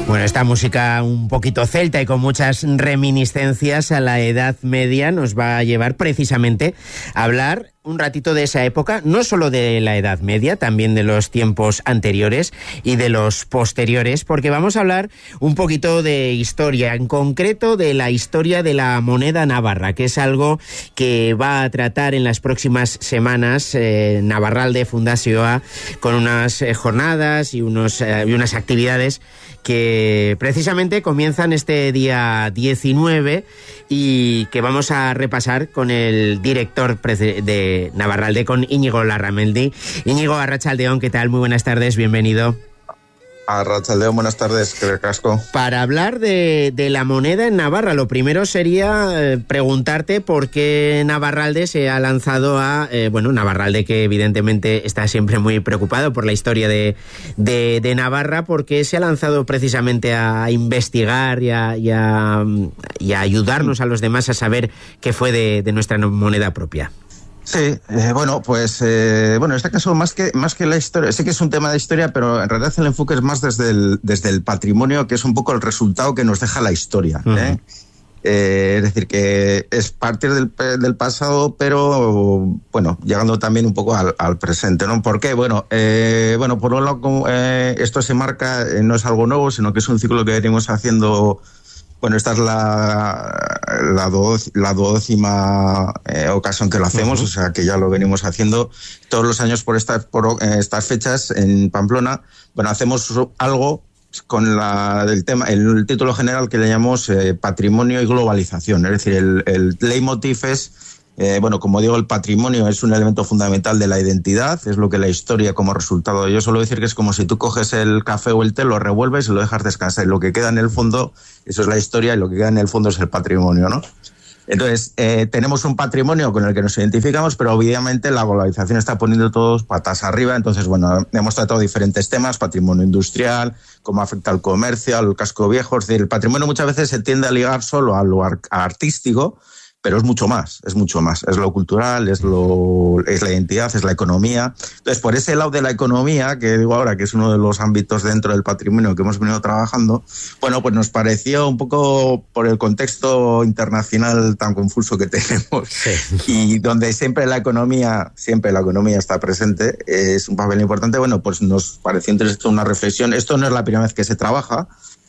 Bueno, esta música un poquito celta y con muchas reminiscencias a la Edad Media nos va a llevar precisamente a hablar un ratito de esa época, no solo de la Edad Media, también de los tiempos anteriores y de los posteriores, porque vamos a hablar un poquito de historia, en concreto de la historia de la moneda navarra, que es algo que va a tratar en las próximas semanas Navarralde Fundazioa, con unas jornadas y unas actividades que precisamente comienzan este día 19 y que vamos a repasar con el director de Navarralde, con Íñigo Larramendi. Íñigo, arratsaldeon, ¿qué tal? Muy buenas tardes, bienvenido. Arratsaldeon, buenas tardes, qué casco. Para hablar de la moneda en Navarra, lo primero sería preguntarte por qué Navarralde se ha lanzado a... Navarralde, que evidentemente está siempre muy preocupado por la historia de Navarra, ¿por qué se ha lanzado precisamente a investigar y a ayudarnos a los demás a saber qué fue de nuestra moneda propia? Sí, en este caso más que la historia, sé que es un tema de historia, pero en realidad el enfoque es más desde el patrimonio, que es un poco el resultado que nos deja la historia. Uh-huh. Es decir, que es partir del pasado, pero bueno, llegando también un poco al presente, ¿no? ¿Por qué? Por un lado, esto se marca, no es algo nuevo, sino que es un ciclo que venimos haciendo. Bueno, esta es la duodécima ocasión que lo hacemos, uh-huh. O sea que ya lo venimos haciendo todos los años por estas fechas en Pamplona. Bueno, hacemos algo con el título general que le llamamos Patrimonio y Globalización. Es decir, el leitmotiv es, como digo, el patrimonio es un elemento fundamental de la identidad, es lo que la historia como resultado. Yo suelo decir que es como si tú coges el café o el té, lo revuelves y lo dejas descansar. Y lo que queda en el fondo, eso es la historia, y lo que queda en el fondo es el patrimonio, ¿no? Entonces, tenemos un patrimonio con el que nos identificamos, pero obviamente la globalización está poniendo todos patas arriba. Entonces, hemos tratado diferentes temas, patrimonio industrial, cómo afecta al comercio, al casco viejo. Es decir, el patrimonio muchas veces se tiende a ligar solo a lo artístico, pero es mucho más, es lo cultural, es la identidad, es la economía. Entonces, por ese lado de la economía, que digo ahora que es uno de los ámbitos dentro del patrimonio que hemos venido trabajando, pues nos pareció un poco por el contexto internacional tan confuso que tenemos, sí. Y donde siempre la economía está presente, es un papel importante, pues nos pareció interesante una reflexión. Esto no es la primera vez que se trabaja,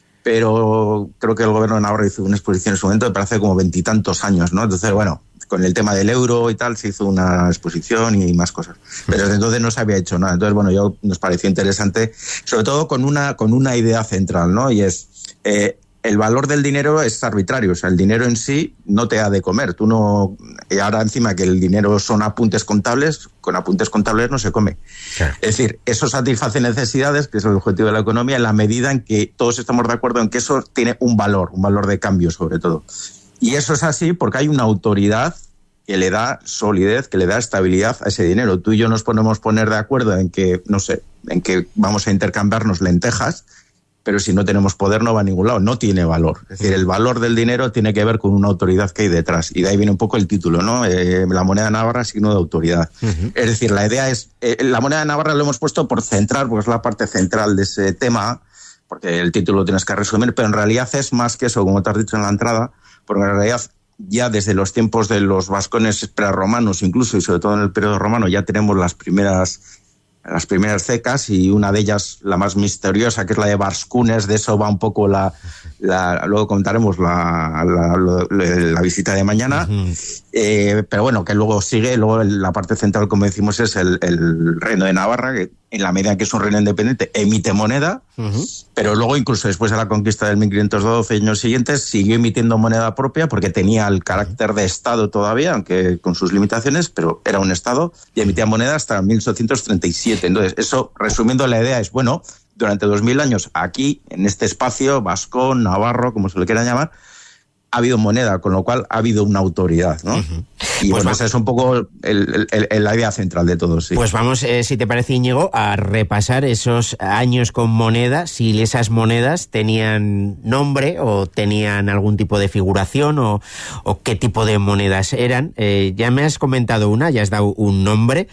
pero creo que el gobierno de Navarra hizo una exposición en su momento, pero hace como 20 y tantos años, ¿no? Entonces, con el tema del euro y tal, se hizo una exposición y más cosas. Pero desde entonces no se había hecho nada. Entonces, nos pareció interesante, sobre todo con una idea central, ¿no? Y es, el valor del dinero es arbitrario, o sea, el dinero en sí no te da de comer. Tú no, y ahora encima que el dinero son apuntes contables, con apuntes contables no se come. Claro. Es decir, eso satisface necesidades, que es el objetivo de la economía, en la medida en que todos estamos de acuerdo en que eso tiene un valor de cambio sobre todo. Y eso es así porque hay una autoridad que le da solidez, que le da estabilidad a ese dinero. Tú y yo nos podemos poner de acuerdo en que vamos a intercambiarnos lentejas, pero si no tenemos poder no va a ningún lado, no tiene valor. Es decir, el valor del dinero tiene que ver con una autoridad que hay detrás, y de ahí viene un poco el título, ¿no? La moneda de Navarra, signo de autoridad. Uh-huh. Es decir, la idea es, la moneda de Navarra lo hemos puesto por central, porque es la parte central de ese tema, porque el título lo tienes que resumir, pero en realidad es más que eso, como te has dicho en la entrada, porque en realidad ya desde los tiempos de los vascones prerromanos incluso, y sobre todo en el periodo romano, ya tenemos las primeras cecas, y una de ellas, la más misteriosa, que es la de Barskunes. De eso va un poco luego contaremos la visita de mañana. Uh-huh. Pero que luego sigue, la parte central, como decimos, es el Reino de Navarra, que en la medida en que es un reino independiente emite moneda, uh-huh. Pero luego, incluso después de la conquista del 1512, años siguientes, siguió emitiendo moneda propia porque tenía el carácter de Estado todavía, aunque con sus limitaciones, pero era un Estado y emitía moneda hasta 1837. Entonces, eso, resumiendo, la idea es, durante 2000 años aquí, en este espacio vascón, navarro, como se le quiera llamar, ha habido moneda, con lo cual ha habido una autoridad, ¿no? Uh-huh. Y esa es un poco la idea central de todo, sí. Pues vamos, si te parece, Íñigo, a repasar esos años con moneda, si esas monedas tenían nombre o tenían algún tipo de figuración o qué tipo de monedas eran. Ya me has comentado una, ya has dado un nombre.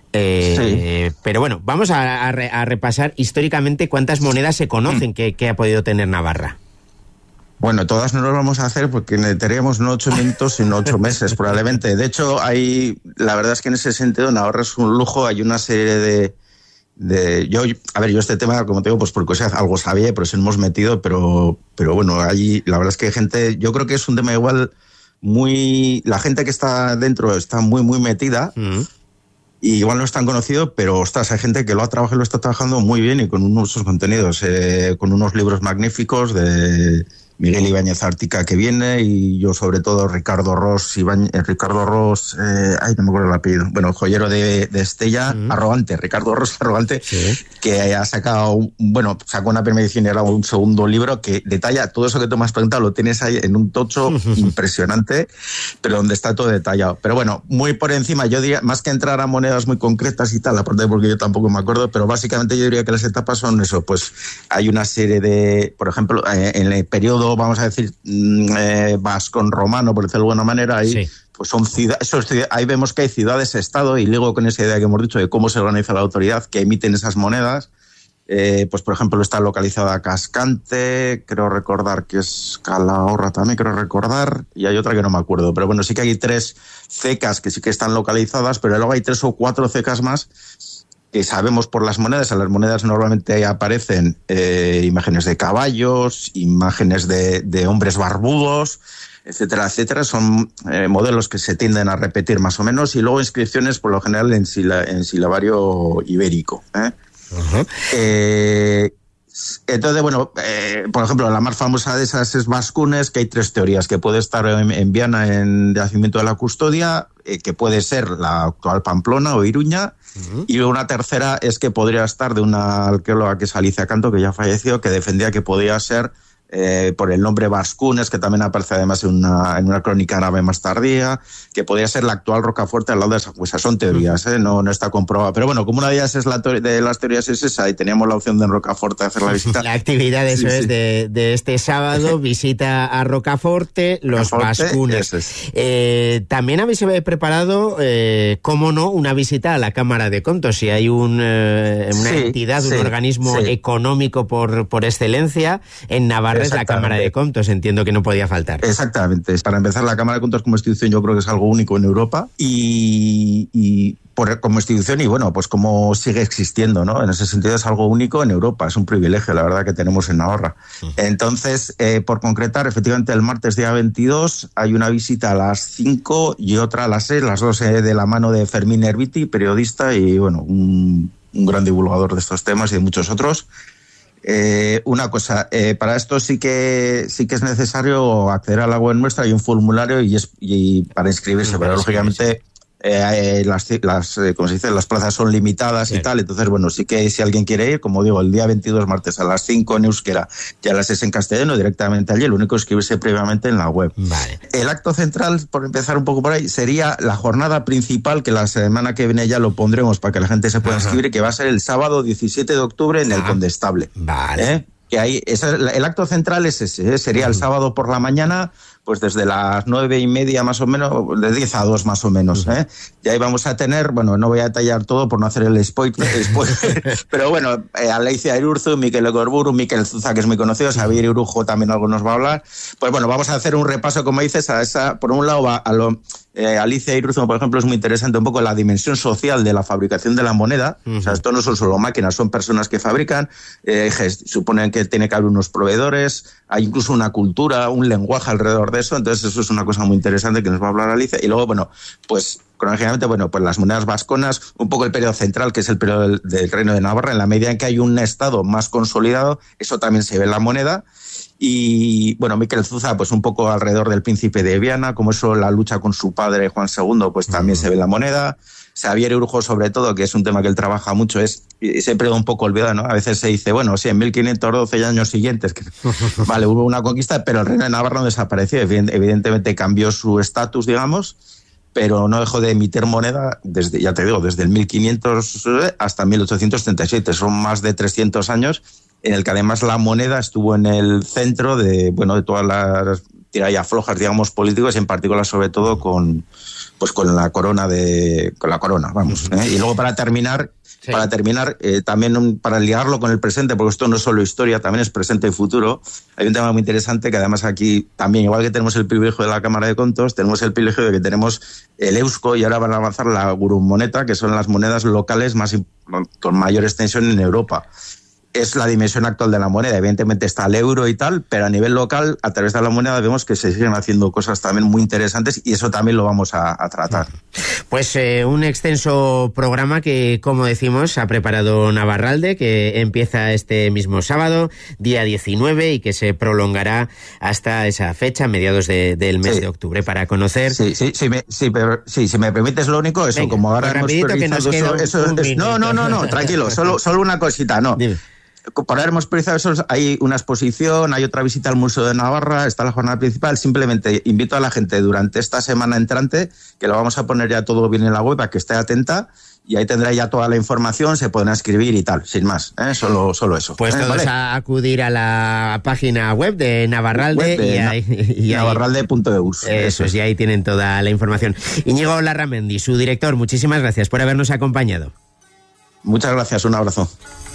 Sí. Pero bueno, vamos a repasar históricamente cuántas monedas se conocen que ha podido tener Navarra. Bueno, todas no lo vamos a hacer porque necesitaríamos no 8 minutos, sino 8 meses probablemente. De hecho, la verdad es que en ese sentido Navarra es un lujo. Hay una serie yo este tema, como te digo, pues porque algo sabía, pero se nos hemos metido, pero bueno, ahí la verdad es que hay gente, yo creo que es un tema igual la gente que está dentro está muy, muy metida. Y igual no es tan conocido, pero ostras, hay gente que lo ha trabajado y lo está trabajando muy bien y con unos contenidos, con unos libros magníficos de Miguel Ibáñez Ártica que viene, y yo sobre todo Ricardo Ros, no me acuerdo el apellido, bueno, joyero de Estella, Arrogante, Ricardo Ros Arrogante, sí, que ha sacado, sacó una primera edición y ahora un segundo libro que detalla todo eso que tú me has preguntado, lo tienes ahí en un tocho impresionante, pero donde está todo detallado. Pero bueno, muy por encima, yo diría, más que entrar a monedas muy concretas y tal, aparte porque yo tampoco me acuerdo, pero básicamente yo diría que las etapas son eso, pues hay una serie de, por ejemplo, en el periodo, vamos a decir, vascón romano, por decirlo de alguna manera, ahí sí, pues son ciudades, ahí vemos que hay ciudades-estado, y luego con esa idea que hemos dicho de cómo se organiza la autoridad que emiten esas monedas, pues por ejemplo está localizada Cascante, creo recordar que es Calahorra también, y hay otra que no me acuerdo, pero bueno, sí que hay 3 cecas que sí que están localizadas, pero luego hay 3 o 4 cecas más que sabemos por las monedas. En las monedas normalmente aparecen imágenes de caballos, imágenes de hombres barbudos, etcétera, etcétera. Son modelos que se tienden a repetir más o menos, y luego inscripciones por lo general en silabario ibérico. Entonces, bueno, por ejemplo, la más famosa de esas es Vascunes, que hay 3 teorías, que puede estar en Viana en yacimiento de la Custodia, que puede ser la actual Pamplona o Iruña, y una tercera es que podría estar de una arqueóloga que es Alicia Canto, que ya falleció, que defendía que podía ser por el nombre Vascunes, que también aparece además en una crónica árabe más tardía, que podría ser la actual Rocafuerte al lado de Sangüesa. Son teorías, no está comprobado. Pero bueno, como una de ellas es de las teorías es esa, y teníamos la opción de en Rocaforte hacer la visita. La actividad, eso sí, es, sí, de este sábado, visita a Rocaforte, los Vascunes. También habéis preparado, cómo no, una visita a la Cámara de Contos. Si hay una entidad, un organismo económico por excelencia, en Navarra es la Cámara de Contos, entiendo que no podía faltar. Exactamente. Para empezar, la Cámara de Contos como institución yo creo que es algo único en Europa, y como institución, y bueno, pues como sigue existiendo, ¿no? En ese sentido es algo único en Europa, es un privilegio, la verdad, que tenemos en Navarra. Entonces, por concretar, efectivamente el martes día 22 hay una visita a las 5 y otra a las 6, las dos de la mano de Fermín Herbiti, periodista y bueno, un gran divulgador de estos temas y de muchos otros. Una cosa, para esto sí que es necesario acceder a la web nuestra, hay un formulario y para inscribirse, pero lógicamente como se dice, las plazas son limitadas y tal, entonces bueno, sí que si alguien quiere ir, como digo, el día 22 martes a las 5 en euskera y a las 6 en castellano, directamente allí, lo único es inscribirse previamente en la web. Vale. El acto central, por empezar un poco por ahí, sería la jornada principal, que la semana que viene ya lo pondremos para que la gente se pueda inscribir, y que va a ser el sábado 17 de octubre en el Condestable. Vale. Que ahí, el acto central es ese, sería el sábado por la mañana, pues desde las 9:30 más o menos, de 10 a 2 más o menos. Y ahí vamos a tener, bueno, no voy a detallar todo por no hacer el spoiler, pero bueno, Alicia Irurzu, Mikel Egorburu, Mikel Zuza, que es muy conocido, Xavier Irujo también algo nos va a hablar. Pues bueno, vamos a hacer un repaso, como dices, a esa, por un lado, Alicia Irurzu, por ejemplo, es muy interesante un poco la dimensión social de la fabricación de la moneda. O sea, esto no son solo máquinas, son personas que fabrican, suponen que tiene que haber unos proveedores, hay incluso una cultura, un lenguaje alrededor de eso, entonces eso es una cosa muy interesante que nos va a hablar Alicia. Y luego, bueno, pues cronológicamente, bueno, pues las monedas vasconas, un poco el periodo central, que es el periodo del Reino de Navarra, en la medida en que hay un estado más consolidado, eso también se ve en la moneda. Y bueno, Mikel Zuza, pues un poco alrededor del príncipe de Viana, como eso, la lucha con su padre Juan II, pues también se ve en la moneda. Xavier Irujo, sobre todo, que es un tema que él trabaja mucho, es siempre un poco olvidado, ¿no? A veces se dice, bueno, sí, en 1512 años siguientes, que, vale, hubo una conquista, pero el Reino de Navarra no desapareció. Evidentemente cambió su estatus, digamos, pero no dejó de emitir moneda desde, ya te digo, desde el 1500 hasta 1837. Son más de 300 años en el que además la moneda estuvo en el centro de, bueno, de todas las tira y aflojas, digamos, políticos, y en particular, sobre todo, con pues con la corona, vamos. Y luego para terminar, también para ligarlo con el presente, porque esto no es solo historia, también es presente y futuro, hay un tema muy interesante que además aquí también, igual que tenemos el privilegio de la Cámara de Contos, tenemos el privilegio de que tenemos el Eusko y ahora van a avanzar la Gurumoneta, que son las monedas locales con mayor extensión en Europa. Es la dimensión actual de la moneda. Evidentemente está el euro y tal, pero a nivel local, a través de la moneda, vemos que se siguen haciendo cosas también muy interesantes y eso también lo vamos a tratar. Pues un extenso programa que, como decimos, ha preparado Navarralde, que empieza este mismo sábado, día 19, y que se prolongará hasta esa fecha, mediados del mes de octubre, para conocer... Si me permites, lo único, eso, venga, como ahora hemos priorizado No, tranquilo, solo una cosita, no. Dime. Por haber priorizado eso, hay una exposición, hay otra visita al Museo de Navarra, está la jornada principal. Simplemente invito a la gente durante esta semana entrante, que lo vamos a poner ya todo bien en la web, a que esté atenta, y ahí tendrá ya toda la información, se podrán escribir y tal, sin más, solo eso. Pues todos ¿vale? A acudir a la página web de Navarralde y navarralde.eus. Eso es, y ahí tienen toda la información. Íñigo Larramendi, su director, muchísimas gracias por habernos acompañado. Muchas gracias, un abrazo.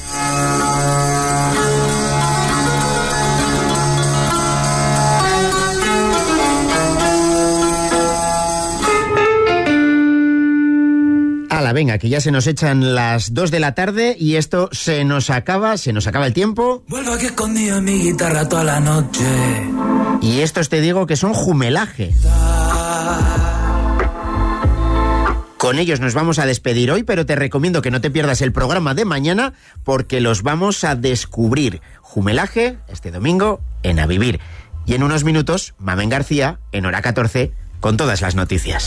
Venga, que ya se nos echan las 2 de la tarde y esto se nos acaba el tiempo. Vuelvo aquí escondido en mi guitarra toda la noche. Y estos te digo que son Jumelaje. Con ellos nos vamos a despedir hoy, pero te recomiendo que no te pierdas el programa de mañana porque los vamos a descubrir. Jumelaje, este domingo, en A Vivir. Y en unos minutos, Mamen García, en Hora 14, con todas las noticias.